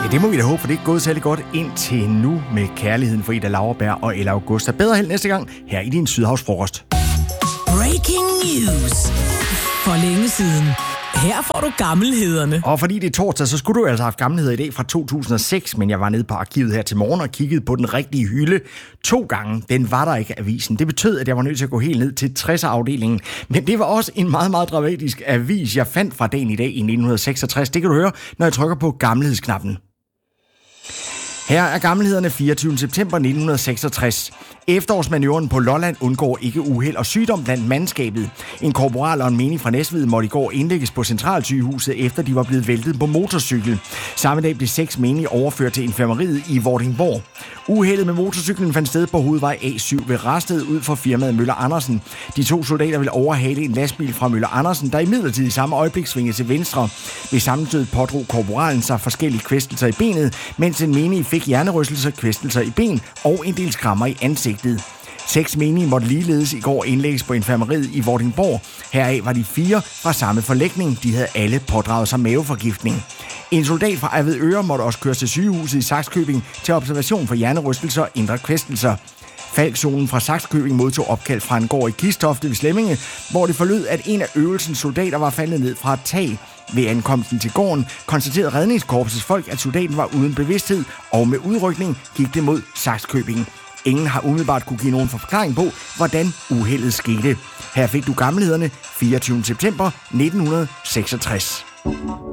Ja, det må vi da håbe, for det er gået særlig godt indtil nu med kærligheden for Ida Lauerberg og Ella Augusta. Bedre held næste gang her i din Sydhavsfrokost. Breaking news. For længe siden. Her får du gammelhederne. Og fordi det er torsdag, så skulle du altså have haft gammelheder i dag fra 2006, men jeg var nede på arkivet her til morgen og kiggede på den rigtige hylde 2 gange. Den var der ikke, avisen. Det betød, at jeg var nødt til at gå helt ned til 60'er-afdelingen. Men det var også en meget, meget dramatisk avis, jeg fandt fra dagen i dag i 1966. Det kan du høre, når jeg trykker på gammelhedsknappen. Her er gammelhederne 24. september 1966. Efterårsmanøvren på Lolland undgår ikke uheld og sygdom blandt mandskabet. En korporal og en menig fra Næstved måtte i går indlægges på Centralsygehuset, efter de var blevet væltet på motorcykel. Samme dag blev 6 menige overført til infirmeriet i Vordingborg. Uheldet med motorcyklen fandt sted på hovedvej A7 ved Rasted ud for firmaet Møller Andersen. De 2 soldater ville overhale en lastbil fra Møller Andersen, der imidlertid i samme øjeblik svingede til venstre. Ved sammenstød pådrog korporalen sig forskellige kvæstelser i benet, mens en menige fik hjernerystelser, kvæstelser i ben og en del skrammer i ansigtet. 6 menige måtte ligeledes i går indlægges på infirmeriet i Vordingborg. Heraf var de 4 fra samme forlægning. De havde alle pådraget sig maveforgiftning. En soldat fra Avedøre måtte også køres til sygehuset i Sakskøbing til observation for hjernerystelser og indre kvæstelser. Falkzonen fra Sakskøbing modtog opkald fra en gård i Kistofte ved Slemminge, hvor det forlød, at en af øvelsens soldater var faldet ned fra et tag. Ved ankomsten til gården konstaterede redningskorpsets folk, at soldaten var uden bevidsthed, og med udrykning gik det mod Sakskøbing. Ingen har umiddelbart kunne give nogen forklaring på, hvordan uheldet skete. Her fik du gammelhederne 24. september 1966.